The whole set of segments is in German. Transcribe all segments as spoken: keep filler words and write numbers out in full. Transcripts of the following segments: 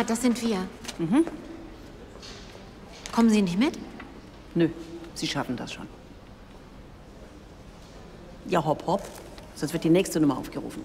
Ja, das sind wir. Mhm. Kommen Sie nicht mit? Nö, Sie schaffen das schon. Ja, hopp, hopp. Sonst wird die nächste Nummer aufgerufen.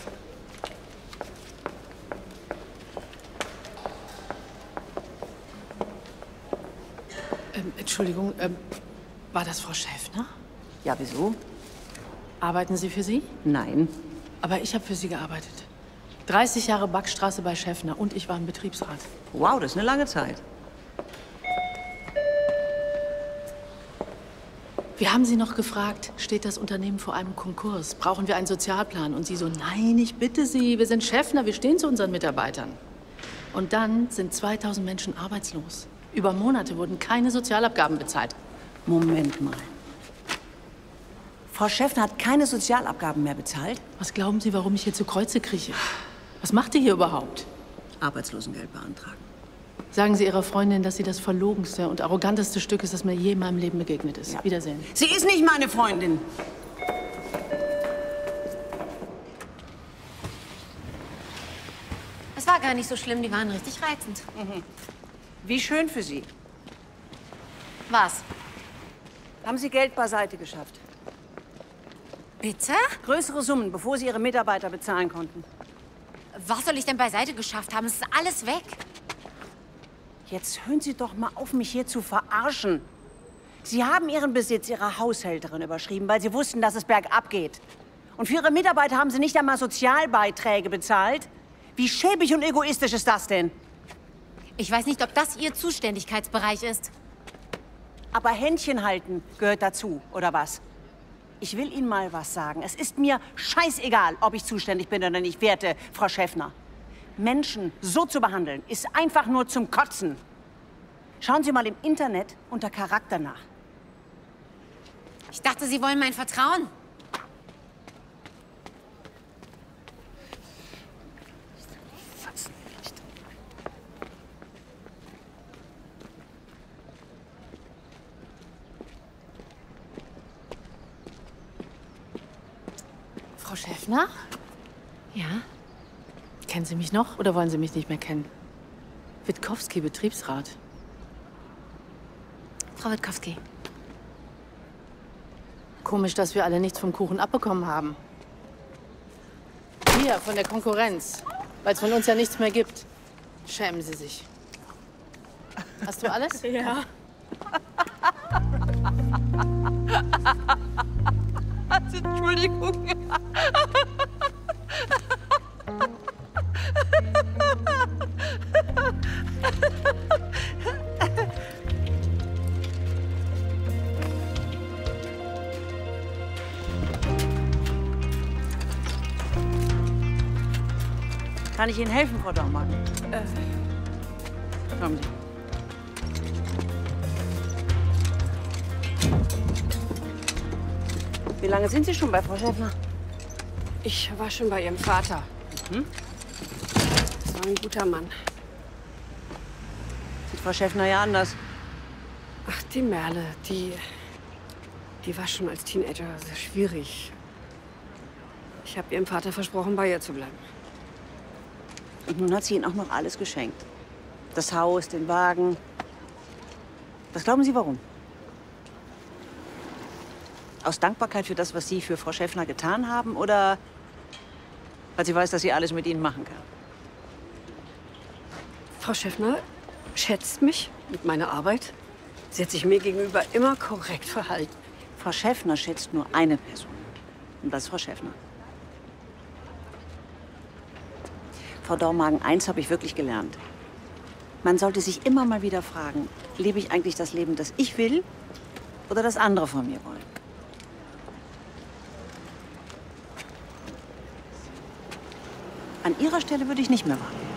Ähm, Entschuldigung, ähm, war das Frau Schäffner? Ja, wieso? Arbeiten Sie für sie? Nein. Aber ich habe für Sie gearbeitet. dreißig Jahre Backstraße bei Schäffner und ich war im Betriebsrat. Wow, das ist eine lange Zeit. Wir haben Sie noch gefragt, steht das Unternehmen vor einem Konkurs? Brauchen wir einen Sozialplan? Und Sie so, nein, ich bitte Sie, wir sind Schäffner, wir stehen zu unseren Mitarbeitern. Und dann sind zweitausend Menschen arbeitslos. Über Monate wurden keine Sozialabgaben bezahlt. Moment mal. Frau Schäffner hat keine Sozialabgaben mehr bezahlt? Was glauben Sie, warum ich hier zu Kreuze krieche? Was macht ihr hier überhaupt? Arbeitslosengeld beantragen. Sagen Sie Ihrer Freundin, dass sie das verlogenste und arroganteste Stück ist, das mir je in meinem Leben begegnet ist. Ja. Wiedersehen. Sie ist nicht meine Freundin. Es war gar nicht so schlimm, die waren richtig reizend. Mhm. Wie schön für Sie. Was? Haben Sie Geld beiseite geschafft? Bitte? Größere Summen, bevor Sie Ihre Mitarbeiter bezahlen konnten. Was soll ich denn beiseite geschafft haben? Es ist alles weg. Jetzt hören Sie doch mal auf, mich hier zu verarschen. Sie haben Ihren Besitz Ihrer Haushälterin überschrieben, weil Sie wussten, dass es bergab geht. Und für Ihre Mitarbeiter haben Sie nicht einmal Sozialbeiträge bezahlt? Wie schäbig und egoistisch ist das denn? Ich weiß nicht, ob das Ihr Zuständigkeitsbereich ist. Aber Händchen halten gehört dazu, oder was? Ich will Ihnen mal was sagen. Es ist mir scheißegal, ob ich zuständig bin oder nicht, werte Frau Schäffner. Menschen so zu behandeln, ist einfach nur zum Kotzen. Schauen Sie mal im Internet unter Charakter nach. Ich dachte, Sie wollen mein Vertrauen. Frau Schäffner? Ja? Kennen Sie mich noch oder wollen Sie mich nicht mehr kennen? Witkowski, Betriebsrat. Frau Witkowski. Komisch, dass wir alle nichts vom Kuchen abbekommen haben. Hier, von der Konkurrenz. Weil es von uns ja nichts mehr gibt. Schämen Sie sich. Hast du alles? Ja. Also, Entschuldigung. Kann ich Ihnen helfen, Frau Dormann? Äh. Kommen Sie. Wie lange sind Sie schon bei Frau Schäffner? Ich war schon bei Ihrem Vater. Mhm. Das war ein guter Mann. Sieht Frau Schäffner ja anders. Ach, die Merle, die... Die war schon als Teenager sehr schwierig. Ich habe Ihrem Vater versprochen, bei ihr zu bleiben. Und nun hat sie Ihnen auch noch alles geschenkt. Das Haus, den Wagen. Was glauben Sie, warum? Aus Dankbarkeit für das, was Sie für Frau Schäffner getan haben? Oder weil sie weiß, dass sie alles mit Ihnen machen kann? Frau Schäffner schätzt mich mit meiner Arbeit. Sie hat sich mir gegenüber immer korrekt verhalten. Frau Schäffner schätzt nur eine Person. Und das ist Frau Schäffner. Frau Dormagen, eins habe ich wirklich gelernt. Man sollte sich immer mal wieder fragen, lebe ich eigentlich das Leben, das ich will oder das andere von mir wollen? An Ihrer Stelle würde ich nicht mehr warten.